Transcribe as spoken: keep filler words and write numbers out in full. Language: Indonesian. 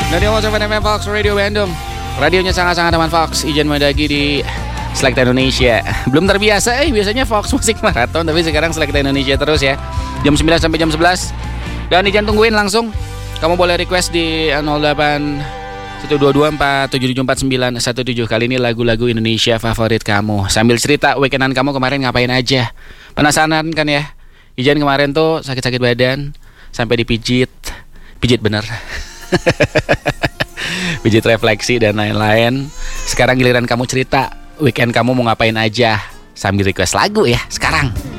Radio Motor F M Fox Radio Bandung. Radionya sangat-sangat aman Fox. Ijan Madagi di Selekta Indonesia. Belum terbiasa eh biasanya Fox Musik Marathon, tapi sekarang Selekta Indonesia terus ya. Jam sembilan sampai jam sebelas. Dan Ijan tungguin langsung. Kamu boleh request di nol delapan satu dua dua empat tujuh tujuh empat sembilan satu tujuh. Kali ini lagu-lagu Indonesia favorit kamu. Sambil cerita weekendan kamu kemarin ngapain aja. Penasaran kan ya? Ijan kemarin tuh sakit-sakit badan sampai dipijit. Pijit bener. Pijit refleksi dan lain-lain. Sekarang giliran kamu cerita weekend kamu mau ngapain aja. Sambil request lagu ya sekarang.